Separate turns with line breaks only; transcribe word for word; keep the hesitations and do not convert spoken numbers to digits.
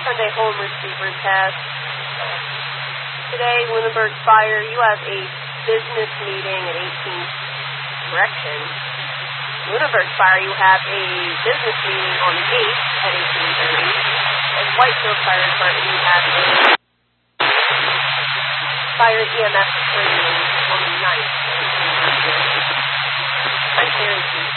Sunday home receiver test. Today, Lunenburg Fire, you have a business meeting at eighteenth Correction. Lunenburg Fire, you have a business meeting on the eighth at eighteen thirty. And Whitefield Fire Department, you have a fire E M S training on the ninth. I'm Terry.